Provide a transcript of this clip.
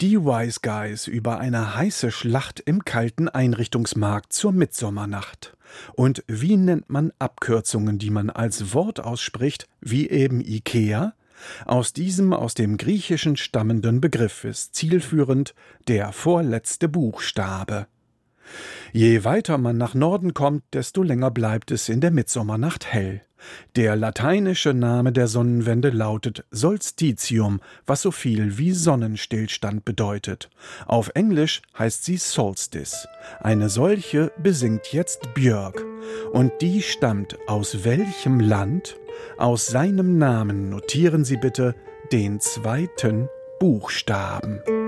Die Wise Guys über eine heiße Schlacht im kalten Einrichtungsmarkt zur Mitsommernacht. Und wie nennt man Abkürzungen, die man als Wort ausspricht, wie eben IKEA? Aus dem Griechischen stammenden Begriff ist zielführend der vorletzte Buchstabe. Je weiter man nach Norden kommt, desto länger bleibt es in der Mitsommernacht hell. Der lateinische Name der Sonnenwende lautet Solstitium, was so viel wie Sonnenstillstand bedeutet. Auf Englisch heißt sie Solstice. Eine solche besingt jetzt Björk. Und die stammt aus welchem Land? Aus seinem Namen notieren Sie bitte den zweiten Buchstaben.